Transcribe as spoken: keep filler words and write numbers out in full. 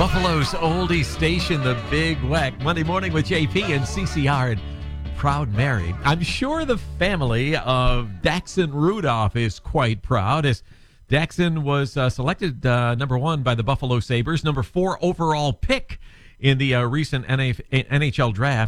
Buffalo's oldie station, the Big Weck. Monday morning with J P and C C R and Proud Mary. I'm sure the family of Daxon Rudolph is quite proud, as Daxon was uh, selected uh, number one by the Buffalo Sabres, number four overall pick in the uh, recent N H L draft.